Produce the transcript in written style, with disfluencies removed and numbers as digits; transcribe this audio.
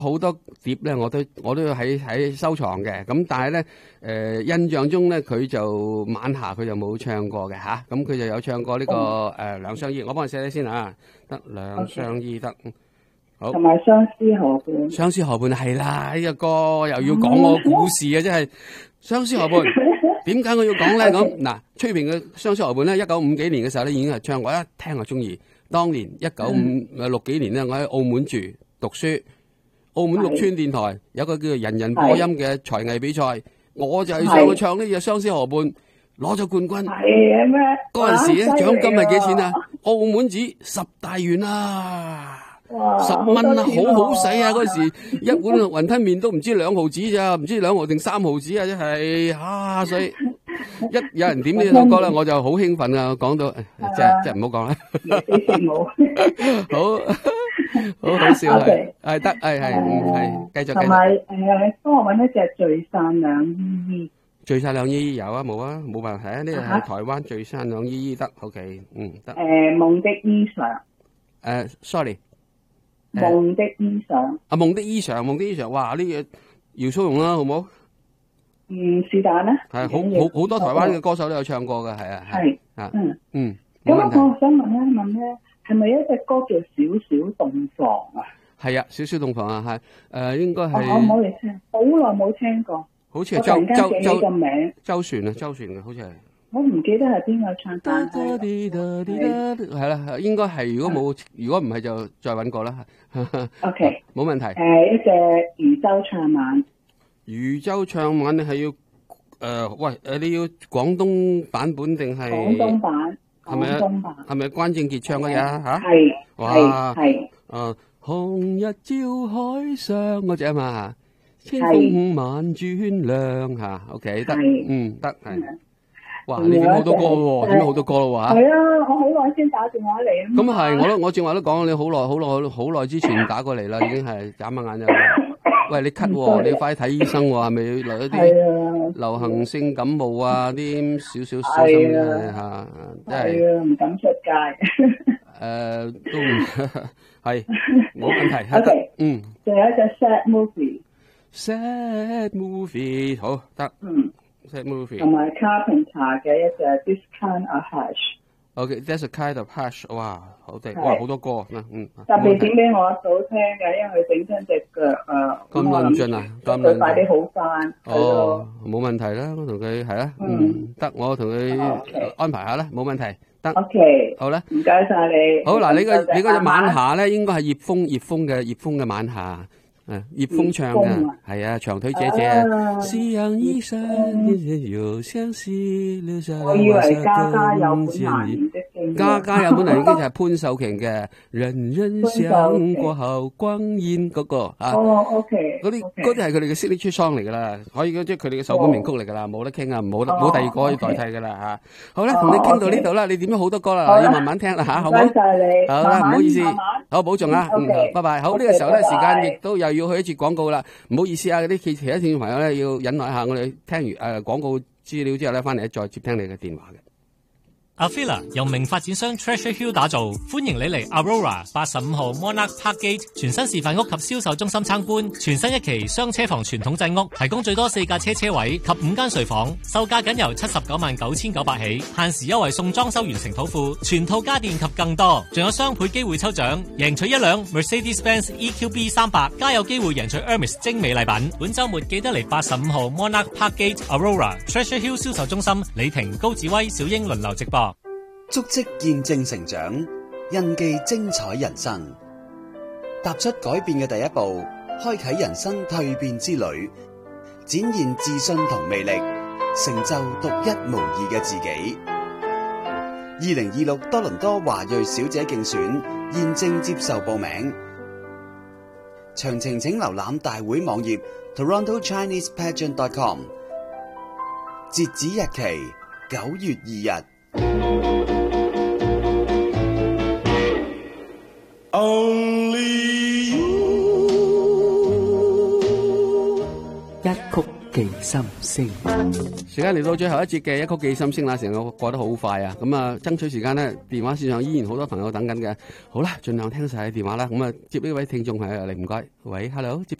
好多碟咧，我都喺收藏嘅。咁但係咧，印象中咧，佢就晚霞佢就冇唱過嘅吓。咁佢就有唱過呢個兩相依。我幫你寫先啊，得兩相依得。好。 同埋相思河畔。 相思河畔係啦，呢個歌又要講我故事啊，真係相思河畔。點解我要講咧？咁嗱，崔萍嘅相思河畔咧，1950幾年嘅時候咧，已經係唱，我一聽就中意。當年1956幾年咧，我喺澳門住讀書。澳門綠村電台有個叫做人人播音嘅才藝比賽，我就係上去唱呢隻《相思河畔》，攞咗冠軍。 係咩？ 嗰陣時咧，獎金係幾錢啊？澳門紙10大元啊！10蚊啊，好好使啊！嗰時一碗雲吞麵都唔知2毫紙咋，唔知2毫定3毫紙啊！真係啊，所以一有人點呢首歌咧，我就好興奮啊！講到即係唔好講啦，好好笑係得係繼續。 同埋幫我揾一隻聚散兩依依。 聚散兩依依有啊冇啊冇問題啊，呢個係台灣聚散兩依依得 OK 得。 夢的衣裳。 sorry。 夢的衣裳。 夢的衣裳，哇！呢個姚蘇蓉啦，好冇？ 是但啦。 係好多台灣嘅歌手都有唱過嘅，係啊。係啊。 咁我想問一問咧，係咪一隻歌叫《小小洞房》啊？ 係啊，小小洞房啊，係應該係。 我唔好嚟聽，好耐冇聽過。 好似係周旋嘅，好似係。我唔記得係邊個唱翻。係啦，應該係。如果唔係就再揾過啦。 OK， 冇問題。 一隻漁舟唱晚。 漁舟唱晚你係要你要廣東版本定係？ 廣東版。 係咪啊？係咪關正傑唱嘅呀？吓？ 係。 哇！ 係。 紅日照海上嗰隻啊嘛，千風萬轉亮吓。OK 得，得係。哇！你點好多歌喎？點解好多歌咯？吓？ 係啊，我好耐先打電話嚟啊。 咁係，我正話都講，你好耐之前打過嚟啦，已經係眨下眼就。喂，你咳喎，你要快啲睇醫生喎，係咪要嚟一啲流行性感冒啊？啲少小心吓，真係唔敢出街。 都唔係冇問題。 OK，仲有一隻 sad movie， 好得，sad movie， 同埋 Carpenter 嘅一隻 This Kind of Hush。OK，That's a kind of hush， 哇，好正，哇，好多歌， 特別點俾我嫂聽嘅，因為佢整親隻腳咁論盡啊， 佢快啲好翻。 冇問題啦，我同佢係啦，得，我同佢安排下啦，冇問題，得。 OK， 好啦， 唔該晒你。 好嗱，你嗰隻晚霞咧，應該係葉楓嘅晚霞。葉楓唱嘅係啊，長腿姐姐啊，夕陽依山，又相思留下我以為家家有本難念的經， 家家有本難念的經就係潘秀瓊嘅人人想過後光陰嗰個啊。 OK， 嗰啲係佢哋嘅 signature song 嚟噶啦，可以即係佢哋嘅首本名曲嚟噶啦，冇得傾啊，冇第二個可以代替噶啦吓。好啦，同你傾到呢度啦，你點咗好多歌啦，要慢慢聽啦吓，好唔好？ 多謝你。 好啦，唔好意思，好保重啊，拜拜。好，呢個時候咧，時間亦都又要去一節廣告啦，唔好意思啊，嗰啲其他聽眾朋友咧要忍耐下，我哋聽完廣告資料之後咧，翻嚟再接聽你嘅電話嘅。 Avila 由名發展商 Treasure Hill 打造，歡迎你嚟 Aurora 85號 Monarch Park Gate 全新示範屋及銷售中心參觀。全新一期雙車房傳統製屋，提供最多4架車位及5間睡房，售價僅由799900起，限時優惠送裝修完成土庫，全套家電及更多，仲有雙倍機會抽獎，贏取一輛 Mercedes-Benz EQB 300，加有機會贏取 Hermes 精美禮品。本週末記得嚟85號 Monarch Park Gate Aurora Treasure Hill 銷售中心，李婷、高志威、小英輪流直播。 足跡見證成長，印記精彩人生。踏出改變嘅第一步，開啟人生蛻變之旅，展現自信同魅力，成就獨一無二嘅自己。2026多倫多華裔小姐競選現正接受報名，詳情請瀏覽大會網頁 TorontoChinesePageant.com。截止日期9月2日。 Only you， 一曲寄心聲。 時間嚟到最後一節嘅一曲寄心聲啦，成個過得好快啊！咁啊，爭取時間咧，電話線上依然好多朋友等緊嘅。好啦，盡量聽晒電話啦。咁啊，接呢位聽眾係嚟，唔該。喂 ，hello，接。